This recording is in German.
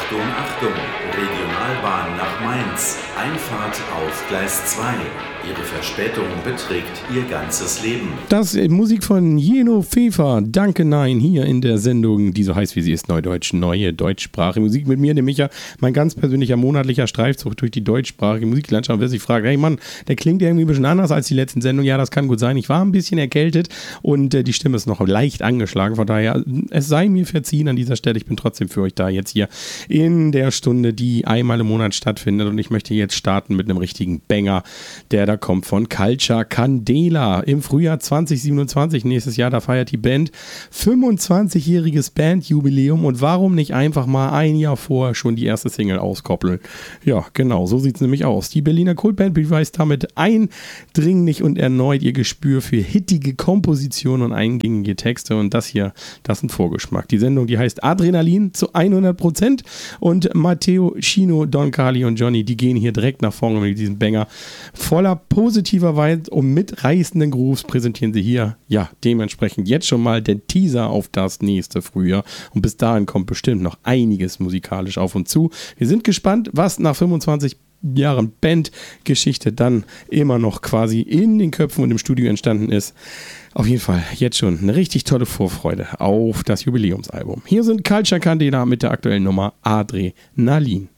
Achtung, Achtung, Regionalbahn nach Mainz, Einfahrt auf Gleis 2. Ihre Verspätung beträgt Ihr ganzes Leben. Das ist Musik von Jeno Pfeffer, Danke Nein, hier in der Sendung, die so heißt wie sie ist, Neudeutsch, neue deutschsprachige Musik mit mir, dem Micha, mein ganz persönlicher monatlicher Streifzug durch die deutschsprachige Musiklandschaft. Wer sich fragt, hey Mann, der klingt irgendwie ein bisschen anders als die letzten Sendungen. Ja, das kann gut sein. Ich war ein bisschen erkältet und die Stimme ist noch leicht angeschlagen. Von daher, es sei mir verziehen an dieser Stelle. Ich bin trotzdem für euch da jetzt hier in der Stunde, die einmal im Monat stattfindet. Und ich möchte jetzt starten mit einem richtigen Banger, der da kommt von Culture Candela. Im Frühjahr 2027, nächstes Jahr, da feiert die Band 25-jähriges Bandjubiläum. Und warum nicht einfach mal ein Jahr vorher schon die erste Single auskoppeln? Ja, genau, so sieht es nämlich aus. Die Berliner Kultband beweist damit eindringlich und erneut ihr Gespür für hittige Kompositionen und eingängige Texte. Und das hier, das ist ein Vorgeschmack. Die Sendung, die heißt Adrenalin zu 100%. Und Matteo, Chino, Don Carli und Johnny, die gehen hier direkt nach vorne mit diesem Banger. Voller positiver Vibe und mitreißenden Grooves präsentieren sie hier, ja, dementsprechend jetzt schon mal der Teaser auf das nächste Frühjahr. Und bis dahin kommt bestimmt noch einiges musikalisch auf uns zu. Wir sind gespannt, was nach 25 Jahren Bandgeschichte dann immer noch quasi in den Köpfen und im Studio entstanden ist. Auf jeden Fall jetzt schon eine richtig tolle Vorfreude auf das Jubiläumsalbum. Hier sind Culture Candela mit der aktuellen Nummer Adrenalin.